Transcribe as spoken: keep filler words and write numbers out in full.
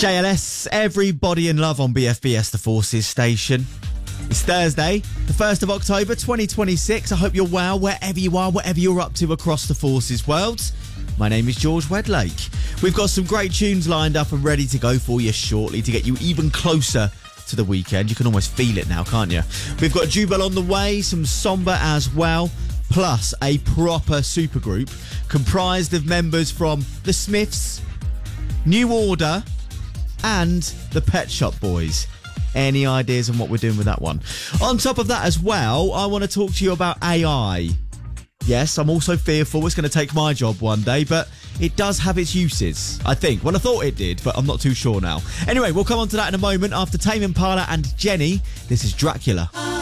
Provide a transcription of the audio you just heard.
J L S, everybody in love on B F B S The Forces station. It's Thursday, the first of October twenty twenty-six. I hope you're well wherever you are, whatever you're up to across the Forces world. My name is George Wedlake. We've got some great tunes lined up and ready to go for you shortly to get you even closer to the weekend. You can almost feel it now, can't you? We've got Jubel on the way, some Somber as well, plus a proper supergroup comprised of members from The Smiths, New Order, and the Pet Shop Boys. Any ideas on what we're doing with that one? On top of that as well, I want to talk to you about A I. Yes, I'm also fearful it's going to take my job one day, but it does have its uses, I think. Well, I thought it did, but I'm not too sure now. Anyway, we'll come on to that in a moment after Tame Impala and Jenny. This is Dracula.